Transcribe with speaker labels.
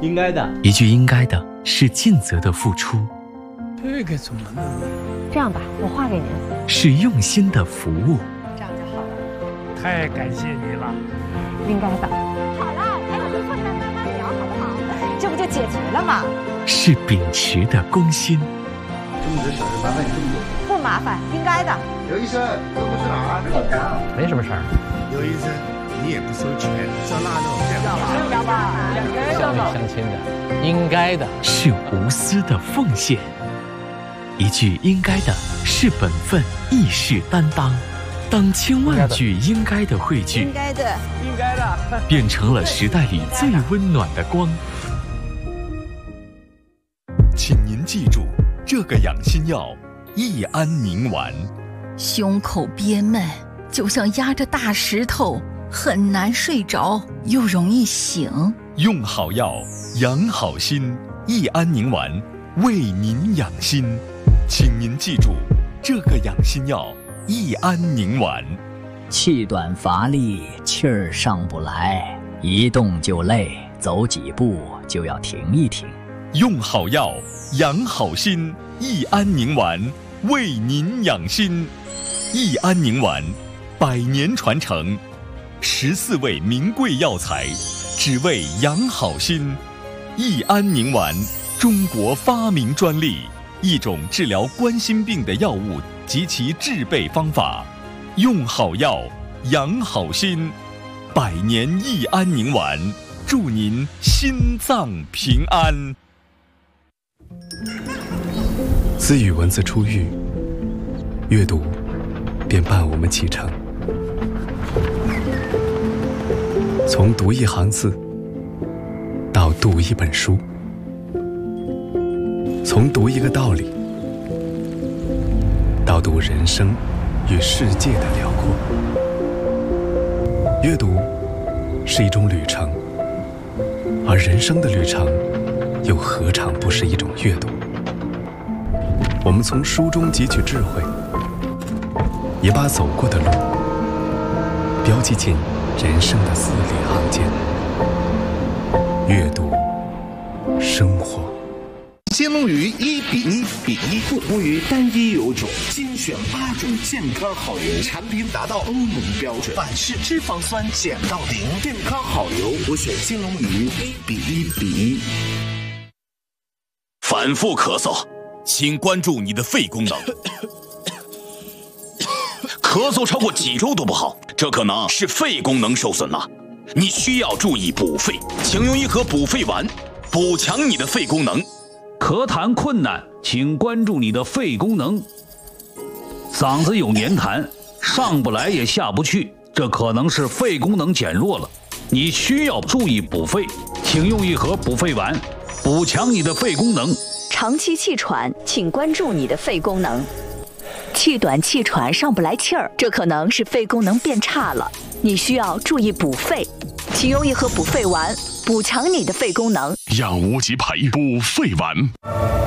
Speaker 1: 应该的。
Speaker 2: 一句应该的是尽责的付出，
Speaker 3: 这个怎么弄？
Speaker 4: 这样吧，我画给您。
Speaker 2: 是用心的服务。
Speaker 4: 这样就好了。
Speaker 3: 太感谢你了。
Speaker 4: 应该的。好了，还有一会再慢慢聊，好不好？这不就解决了吗？
Speaker 2: 是秉持的公心。
Speaker 5: 种植小事麻烦你这么多。
Speaker 4: 不麻烦，应该的。
Speaker 5: 刘医生，这不是哪儿？好家伙，
Speaker 3: 没什么事儿。
Speaker 6: 刘医生，你也不收钱，照那弄。
Speaker 4: 要吧？
Speaker 3: 相亲相亲的，应该的。
Speaker 2: 是无私的奉献。一句应该的是本分，亦是担当。当千万句应该的汇聚，
Speaker 4: 应该的，
Speaker 3: 应该的，
Speaker 2: 变成了时代里最温暖的光。
Speaker 7: 请您记住，这个养心药益安宁丸。
Speaker 8: 胸口憋闷，就像压着大石头，很难睡着，又容易醒。
Speaker 7: 用好药，养好心，益安宁丸为您养心。请您记住，这个养心药益安宁丸。
Speaker 9: 气短乏力，气儿上不来，一动就累，走几步就要停一停。
Speaker 7: 用好药，养好心，益安宁丸为您养心。益安宁丸100年传承，14味名贵药材，只为养好心。益安宁丸，中国发明专利，一种治疗冠心病的药物及其制备方法。用好药，养好心，100年益安宁丸，祝您心脏平安。
Speaker 10: 自与文字初遇，阅读便伴我们启程。从读一行字到读一本书，从读一个道理到读人生与世界的辽阔。阅读是一种旅程，而人生的旅程又何尝不是一种阅读？我们从书中汲取智慧，也把走过的路标记进人生的字里行间。阅读生活。
Speaker 6: 金龙鱼1:1:1，不同于单一油种，精选8种健康好油，产品达到欧盟标准，反式脂肪酸减到0，健康好油，我选金龙鱼1:1:1。
Speaker 11: 反复咳嗽，请关注你的肺功能。咳嗽超过几周都不好，这可能是肺功能受损了，你需要注意补肺，请用一盒补肺丸，补强你的肺功能。
Speaker 12: 咳痰困难，请关注你的肺功能。嗓子有黏痰，上不来也下不去，这可能是肺功能减弱了，你需要注意补肺，请用一盒补肺丸，补强你的肺功能。
Speaker 13: 长期气喘，请关注你的肺功能。气短气喘上不来气儿，这可能是肺功能变差了，你需要注意补肺，请用一盒补肺丸，补强你的肺功能。
Speaker 14: 养无极培补肺丸。